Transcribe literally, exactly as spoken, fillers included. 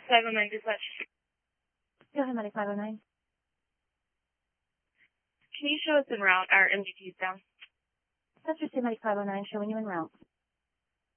five oh nine dispatch. Go ahead, Medic five oh nine. Can you show us en route? Our M D T is down. That's your Medic five oh nine showing you en route.